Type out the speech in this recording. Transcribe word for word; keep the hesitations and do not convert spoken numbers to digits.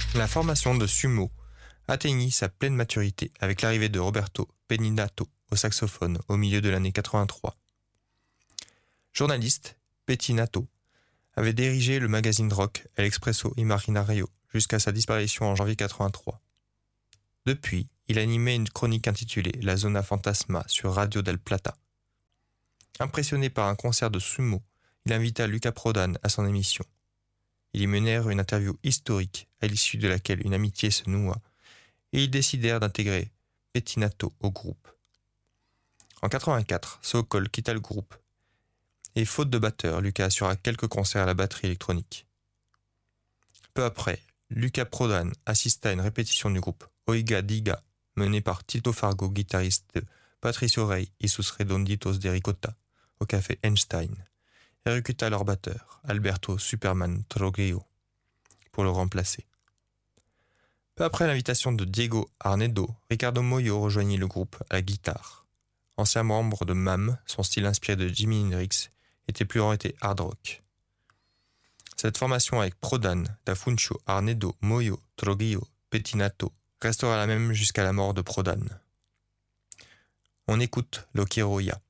La formation de sumo atteignit sa pleine maturité avec l'arrivée de Roberto Benignato au saxophone au milieu de l'année quatre-vingt-trois. Journaliste, Pettinato avait dirigé le magazine rock El Expresso Immaginario jusqu'à sa disparition en janvier quatre-vingt-trois. Depuis, il animait une chronique intitulée La Zona Fantasma sur Radio del Plata. Impressionné par un concert de sumo, il invita Luca Prodan à son émission. Ils y menèrent une interview historique à l'issue de laquelle une amitié se noua et ils décidèrent d'intégrer Pettinato au groupe. En quatre-vingt-quatre, Sokol quitta le groupe et faute de batteur, Luca assura quelques concerts à la batterie électronique. Peu après, Luca Prodan assista à une répétition du groupe Oiga Diga menée par Tito Fargo, guitariste de Patricio Rey y sus Redonditos de Ricota au café Einstein, et recruta leur batteur, Alberto Superman Trogeo, pour le remplacer. Peu après l'invitation de Diego Arnedo, Ricardo Moyo rejoignit le groupe à la guitare. Ancien membre de M A M, son style inspiré de Jimi Hendrix était plus orienté hard rock. Cette formation avec Prodan, D'Afuncio, Arnedo, Moyo, Trogeo, Pettinato restera la même jusqu'à la mort de Prodan. On écoute Lo Quiero Ya.